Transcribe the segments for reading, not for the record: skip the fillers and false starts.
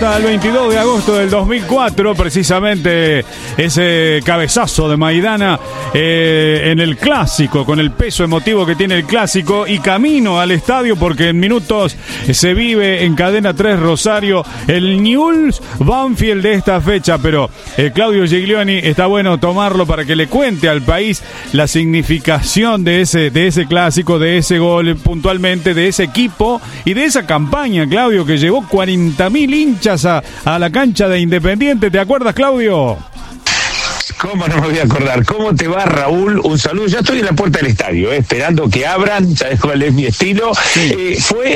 remonta al 22 de agosto del 2004, precisamente ese cabezazo de Maidana en el clásico, con el peso emotivo que tiene el clásico, y camino al estadio porque en minutos se vive en Cadena 3 Rosario el Newell's Banfield de esta fecha. Pero Claudio Giglioni, está bueno tomarlo para que le cuente al país la significación de ese clásico, de ese gol puntualmente, de ese equipo y de esa campaña, Claudio, que llevó 40.000 hinchas a la cancha de Independiente. ¿Te acuerdas, Claudio? ¿Cómo no me voy a acordar? ¿Cómo te va, Raúl? Un saludo. Ya estoy en la puerta del estadio, esperando que abran. ¿Sabes cuál es mi estilo? Sí. Fue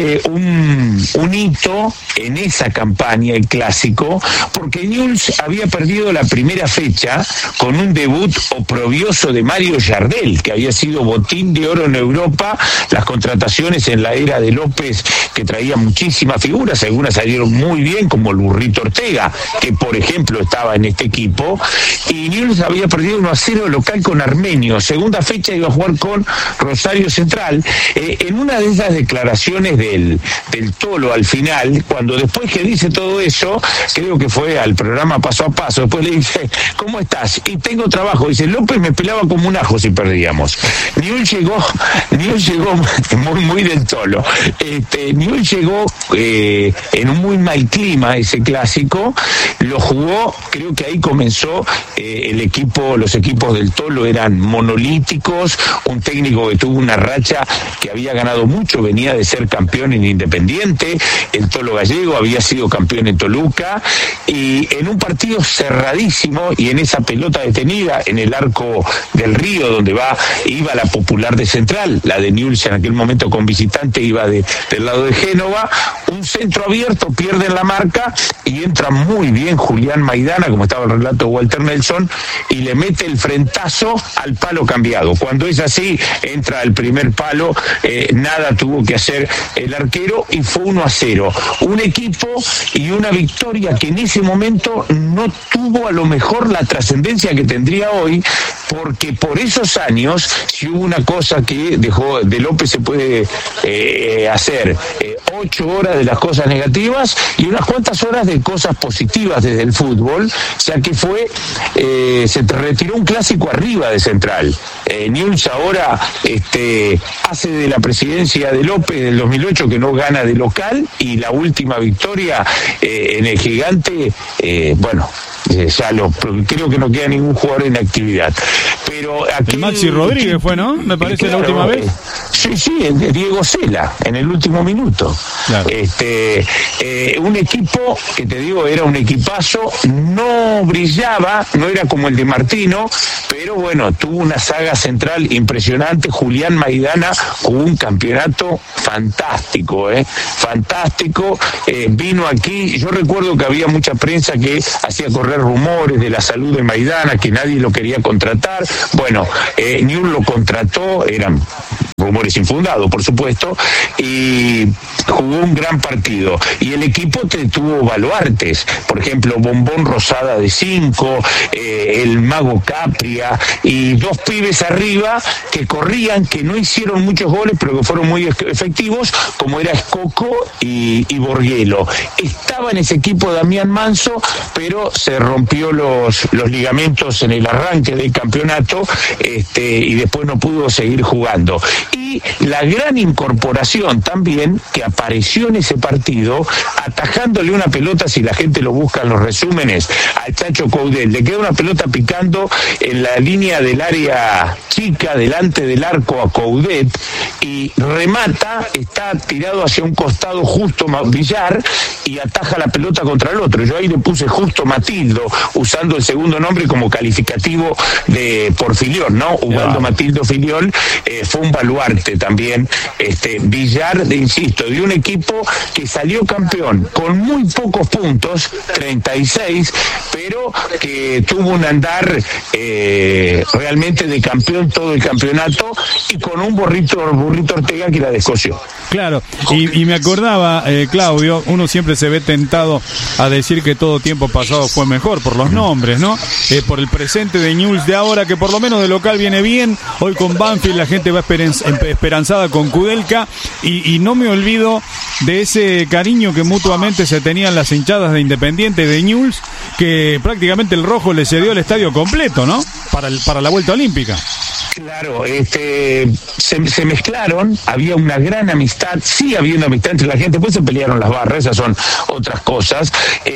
un hito en esa campaña, el clásico, porque Newell's había perdido la primera fecha con un debut oprobioso de Mario Jardel, que había sido botín de oro en Europa. Las contrataciones en la era de López, que traía muchísimas figuras, algunas salieron muy bien, como el Burrito Ortega, que por ejemplo estaba en este equipo. Y Newell's había perdido 1-0 local con Armenio. Segunda fecha iba a jugar con Rosario Central. En una de esas declaraciones del Tolo al final, cuando después que dice todo eso, creo que fue al programa Paso a Paso, después le dice, ¿cómo estás? Y tengo trabajo. Dice, López me pelaba como un ajo si perdíamos. Newell's llegó muy del Tolo. Newell's llegó en un muy mal clima ese clásico, lo jugó, creo que ahí comenzó los equipos del Tolo eran monolíticos, un técnico que tuvo una racha que había ganado mucho, venía de ser campeón en Independiente, el Tolo Gallego había sido campeón en Toluca, y en un partido cerradísimo y en esa pelota detenida en el arco del Río, donde iba la Popular de Central, la de Newell's en aquel momento con visitante iba del lado de Génova, un centro abierto, pierden la marca y entra muy bien Julián Maidana, como estaba el relato de Walter Nelson, y le mete el frentazo al palo cambiado. Cuando es así, entra el primer palo, nada tuvo que hacer el arquero y fue 1-0. Un equipo y una victoria que en ese momento no tuvo a lo mejor la trascendencia que tendría hoy, porque por esos años, si hubo una cosa que dejó de López, se puede hacer 8 horas de las cosas negativas y unas cuantas horas de cosas positivas desde el fútbol, ya que se retiró un clásico arriba de Central. Newell's ahora hace de la presidencia de López del 2008 que no gana de local, y la última victoria en el Gigante, creo que no queda ningún jugador en actividad. Pero aquí, el Maxi Rodríguez fue, ¿no? Me parece, claro, la última vez. Sí, el Diego Cela, en el último minuto. Claro. Un equipo que te digo era un equipazo, no brillaba, no era como el de Martino, pero bueno, tuvo una saga central impresionante. Julián Maidana jugó un campeonato fantástico, fantástico. Vino aquí, yo recuerdo que había mucha prensa que hacía correr rumores de la salud de Maidana, que nadie lo quería contratar. Bueno, Newell's lo contrató, eran rumores infundados, por supuesto, y jugó un gran partido. Y el equipo tuvo baluartes, por ejemplo, Bombón Rosada de 5, el Mago Capria, y 2 pibes arriba que corrían, que no hicieron muchos goles, pero que fueron muy efectivos, como era Escoco y Borguelo. Estaba en ese equipo Damián Manso, pero se rompió los ligamentos en el arranque del campeonato, y después no pudo seguir jugando. Y la gran incorporación también que apareció en ese partido, atajándole una pelota, si la gente lo busca en los resúmenes, al Chacho Coudet, le queda una pelota picando en la línea del área chica, delante del arco a Coudet, y remata, está tirado hacia un costado justo Villar, y ataja la pelota contra el otro. Yo ahí le puse Justo Matildo, usando el segundo nombre como calificativo por Filiol, ¿no? Ubaldo Matildo Filiol, fue un baluarte también, Villar, insisto, de un equipo que salió campeón con muy pocos puntos, 36, pero que tuvo un andar realmente de campeón en todo el campeonato y con un burrito Ortega que la descoció. Claro, y me acordaba, Claudio, uno siempre se ve tentado a decir que todo tiempo pasado fue mejor por los nombres, ¿no? Por el presente de Newell's de ahora, que por lo menos de local viene bien. Hoy con Banfield la gente va esperanzada con Kudelka, y no me olvido de ese cariño que mutuamente se tenían las hinchadas de Independiente y de Newell's, que prácticamente el rojo le cedió el estadio completo, ¿no? Para la vuelta olímpica. Claro, se mezclaron, había una gran amistad, sigue habiendo amistad entre la gente, después se pelearon las barras, esas son otras cosas,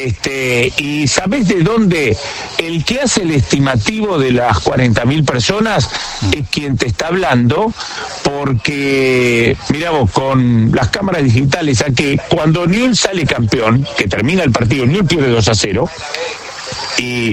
y ¿sabés de dónde? El que hace el estimativo de las 40.000 personas es quien te está hablando, porque, mirá vos, con las cámaras digitales, a que cuando Newell's sale campeón, que termina el partido, Newell's pierde 2-0, y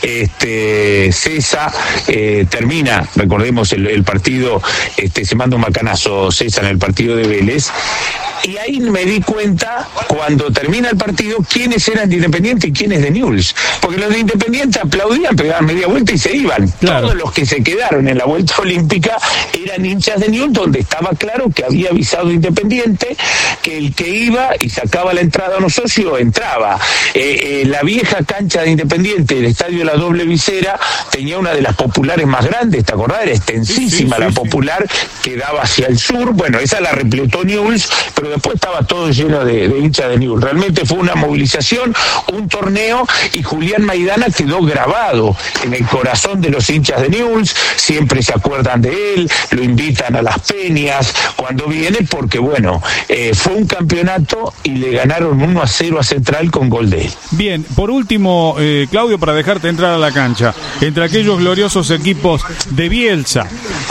César termina, recordemos el partido, se manda un macanazo César en el partido de Vélez, y ahí me di cuenta cuando termina el partido quiénes eran de Independiente y quiénes de Newell's, porque los de Independiente aplaudían, pegaban media vuelta y se iban. Claro. Todos los que se quedaron en la vuelta olímpica eran hinchas de Newell's, donde estaba claro que había avisado Independiente que el que iba y sacaba la entrada a unos socios entraba. La vieja cancha de Independiente, el estadio de la Doble Visera, tenía una de las populares más grandes, ¿te acordás? Era extensísima la popular que daba hacia el sur. Bueno, esa la repletó Newell's, pero después estaba todo lleno de hinchas de Newell's. Realmente fue una movilización, un torneo, y Julián Maidana quedó grabado en el corazón de los hinchas de Newell's. Siempre se acuerdan de él, lo invitan a las peñas cuando viene, porque bueno, fue un campeonato y le ganaron 1-0 a Central con gol de él. Bien, por último, Claudio, para dejarte entrar a la cancha, entre aquellos gloriosos equipos de Bielsa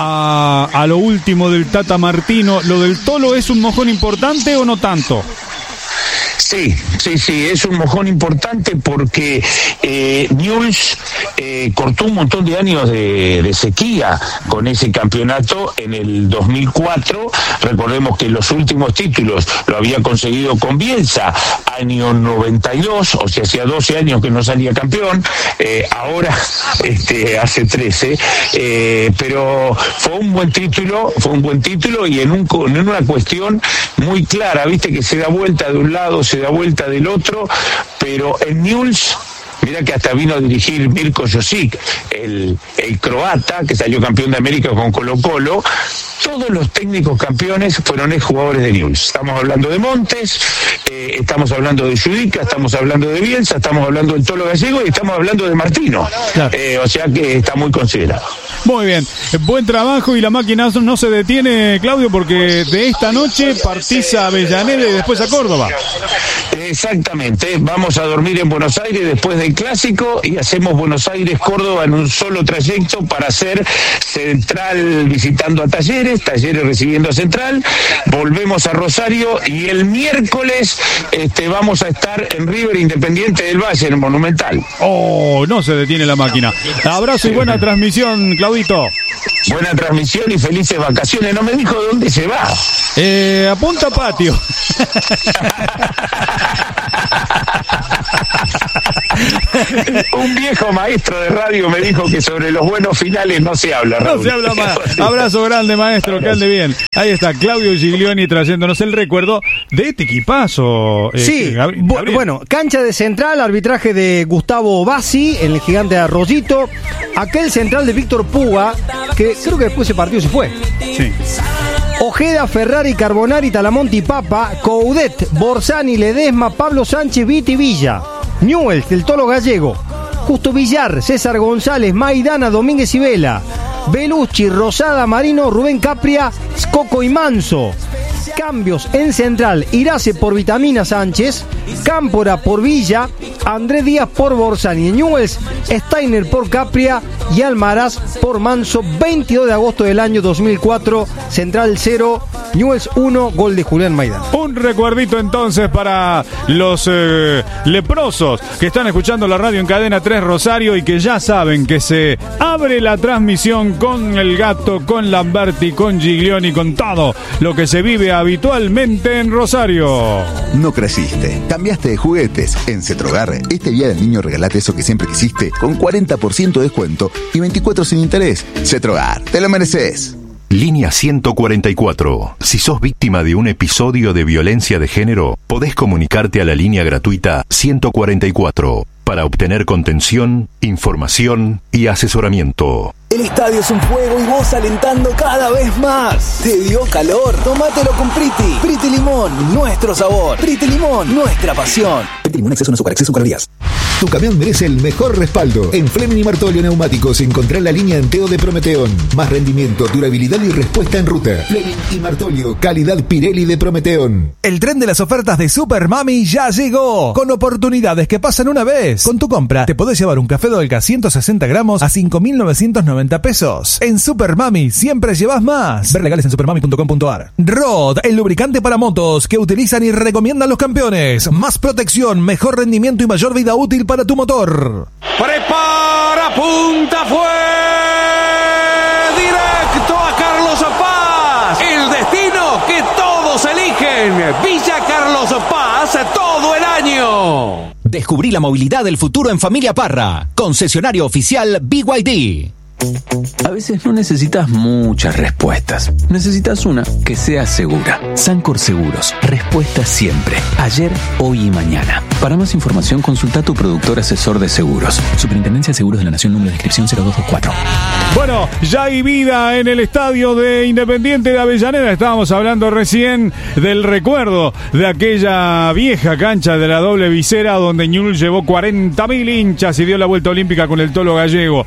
a lo último del Tata Martino, ¿lo del Tolo es un mojón importante o no tanto? Sí, es un mojón importante porque Newell's cortó un montón de años de sequía con ese campeonato en el 2004. Recordemos que los últimos títulos lo había conseguido con Bielsa, año 92, o sea, hacía 12 años que no salía campeón, ahora hace 13, pero fue un buen título y en una cuestión muy clara, viste que se da vuelta de un lado, se da vuelta del otro, pero en Newell's, mira que hasta vino a dirigir Mirko Josic, el croata que salió campeón de América con Colo-Colo. Todos los técnicos campeones fueron exjugadores de Newell's. Estamos hablando de Montes, estamos hablando de Judica, estamos hablando de Bielsa, estamos hablando del Tolo Gallego y estamos hablando de Martino. Claro. O sea que está muy considerado. Muy bien, buen trabajo, y la máquina no se detiene, Claudio, porque de esta noche partís a Avellaneda y después a Córdoba. Exactamente, vamos a dormir en Buenos Aires después del Clásico y hacemos Buenos Aires-Córdoba en un solo trayecto para hacer Central visitando a Talleres recibiendo a Central, volvemos a Rosario y el miércoles vamos a estar en River Independiente del Valle, en el Monumental. Oh, no se detiene la máquina. Abrazo y buena transmisión, Claudito. Buena transmisión y felices vacaciones. No me dijo dónde se va. A Punta Patio. Un viejo maestro de radio me dijo que sobre los buenos finales no se habla, Raúl. No se habla más. Abrazo grande, maestro, que ande bien. Ahí está Claudio Giglioni trayéndonos el recuerdo de este equipazo. Sí, bueno, cancha de Central, arbitraje de Gustavo Bassi en el Gigante Arroyito. Aquel central de Víctor Puga, que creo que después ese partido se fue. Sí. Ojeda, Ferrari, Carbonari, Talamonte y Papa, Coudet, Borsani, Ledesma, Pablo Sánchez, Viti Villa. Newell's del Tolo Gallego, Justo Villar, César González, Maidana, Domínguez y Vela, Belucci, Rosada, Marino, Rubén Capria, Coco y Manso. Cambios en Central: Irace por Vitamina Sánchez, Cámpora por Villa, Andrés Díaz por Borsani. En Newell's, Steiner por Capria y Almaraz por Manso. 22 de agosto del año 2004, Central 0, Newell's 1, gol de Julián Maidana. Un recuerdito entonces para los leprosos que están escuchando la radio en Cadena 3 Rosario y que ya saben que se abre la transmisión con el Gato, con Lamberti, con Giglioni, con todo lo que se vive habitualmente en Rosario. No creciste, cambiaste de juguetes. En Cetrogar Bar. Este día del niño regalate eso que siempre quisiste con 40% de descuento y 24 sin interés. Cetrogar, te lo mereces. Línea 144. Si sos víctima de un episodio de violencia de género, podés comunicarte a la línea gratuita 144 para obtener contención, información y asesoramiento. El estadio es un fuego y vos alentando cada vez más. ¿Te dio calor? Tómatelo con Priti. Priti Limón, nuestro sabor. Priti Limón, nuestra pasión. Priti Limón, exceso en azúcar, exceso en calorías. Tu camión merece el mejor respaldo. En Fleming y Martolio Neumáticos encontrá la línea Enteo de Prometeón. Más rendimiento, durabilidad y respuesta en ruta. Fleming y Martolio, calidad Pirelli de Prometeón. El tren de las ofertas de Super Mami ya llegó. Con oportunidades que pasan una vez. Con tu compra te podés llevar un café Dolca 160 gramos a 5.990 pesos. En Super Mami siempre llevas más. Ver legales en supermami.com.ar. Rod, el lubricante para motos que utilizan y recomiendan los campeones. Más protección, mejor rendimiento y mayor vida útil para tu motor. Prepara, punta, fue directo a Carlos Paz. El destino que todos eligen. Villa Carlos Paz todo el año. Descubrí la movilidad del futuro en Familia Parra. Concesionario oficial BYD. A veces no necesitas muchas respuestas. Necesitas una que sea segura. Sancor Seguros. Respuesta siempre. Ayer, hoy y mañana. Para más información, consulta a tu productor asesor de seguros. Superintendencia de Seguros de la Nación, número de inscripción 0224. Bueno, ya hay vida en el estadio de Independiente de Avellaneda. Estábamos hablando recién del recuerdo de aquella vieja cancha de la doble visera donde Newell's llevó 40.000 hinchas y dio la vuelta olímpica con el Tolo Gallego.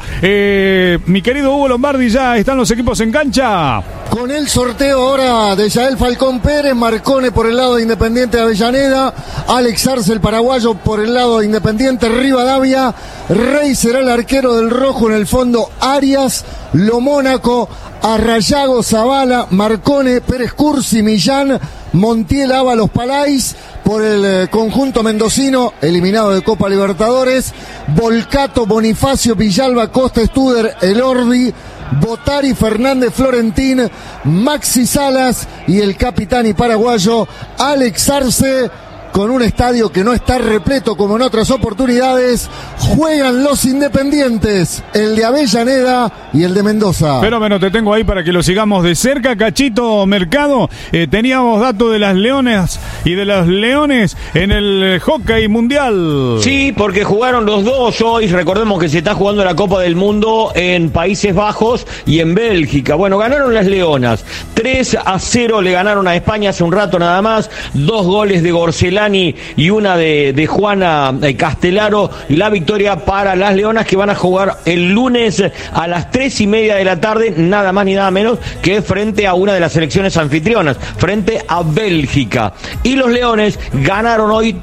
Mi querido Hugo Lombardi, ya están los equipos en cancha. Con el sorteo ahora de Yael Falcón Pérez, Marcone por el lado de Independiente de Avellaneda, Alex Arce el paraguayo por el lado de Independiente Rivadavia, Rey será el arquero del rojo, en el fondo Arias, Lo Mónaco, Arrayago, Zavala, Marcone, Pérez Cursi, Millán, Montiel, Ábalos, Palais. Por el conjunto mendocino, eliminado de Copa Libertadores, Volcato, Bonifacio, Villalba, Costa, Studer, Elordi, Botari, Fernández, Florentín, Maxi Salas y el capitán y paraguayo Alex Arce. Con un estadio que no está repleto como en otras oportunidades, juegan los Independientes, el de Avellaneda y el de Mendoza. Fenómeno, te tengo ahí para que lo sigamos de cerca. Cachito Mercado, teníamos datos de las Leonas y de los Leones en el hockey mundial. Sí, porque jugaron los dos hoy. Recordemos que se está jugando la Copa del Mundo en Países Bajos y en Bélgica. Bueno, ganaron las Leonas 3-0, le ganaron a España hace un rato nada más. 2 goles de Gorcelán y una de Juana Castelaro. La victoria para las Leonas, que van a jugar el lunes a las 3:30 de la tarde, nada más ni nada menos que frente a una de las selecciones anfitrionas, frente a Bélgica. Y los Leones ganaron hoy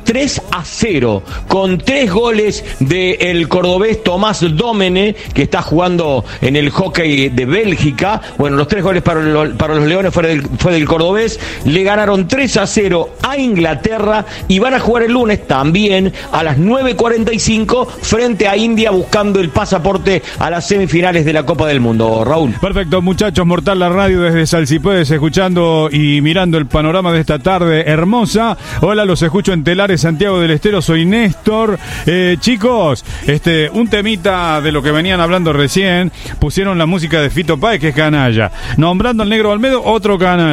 3-0 con 3 goles del cordobés Tomás Domene, que está jugando en el hockey de Bélgica. Bueno, los 3 goles para los Leones fue del cordobés. Le ganaron 3-0 a Inglaterra y van a jugar el lunes también a las 9:45 frente a India, buscando el pasaporte a las semifinales de la Copa del Mundo. Raúl. Perfecto, muchachos, Mortal la radio desde Salsipuedes, escuchando y mirando el panorama de esta tarde hermosa. Hola, los escucho en Telares, Santiago del Estero, soy Néstor. Chicos, un temita de lo que venían hablando recién, pusieron la música de Fito Páez, que es canalla. Nombrando al Negro Olmedo, otro canalla.